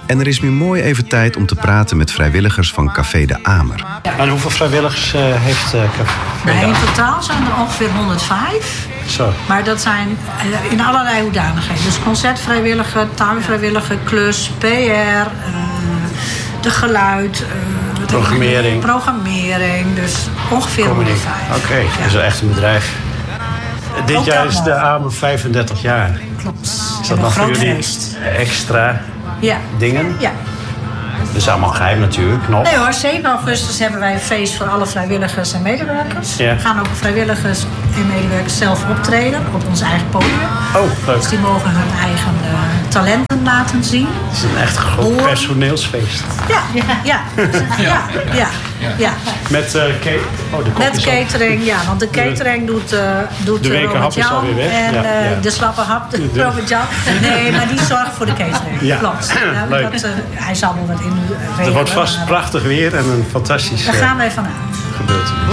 En er is nu mooi even tijd om te praten met vrijwilligers van Café de Amer. En hoeveel vrijwilligers heeft Café de Amer? In totaal zijn er ongeveer 105. Zo. Maar dat zijn in allerlei hoedanigheden. Dus concertvrijwilliger, tuinvrijwilliger, klus, PR, de geluid... Programmering, dus ongeveer 105. Oké, dat is echt een bedrijf. Dit jaar is de Amer 35 jaar. Klopt. Is dat nog voor jullie extra dingen? Ja. Dat is allemaal geheim natuurlijk, nog. Nee hoor, 7 augustus hebben wij een feest voor alle vrijwilligers en medewerkers. Ja. We gaan ook vrijwilligers en medewerkers zelf optreden op ons eigen podium. Oh, leuk. Dus die mogen hun eigen talenten laten zien. Het is een echt groot personeelsfeest. Ja. Met catering, ja. Want de catering doet Robert Jan. En de slappe hap doet Robert Jan. Nee, maar die zorgt voor de catering. Ja. Klopt. Leuk. Hij zal wel wat in regelen. Het wordt vast prachtig weer en een fantastisch Daar gaan wij vanuit. gebeurtenis.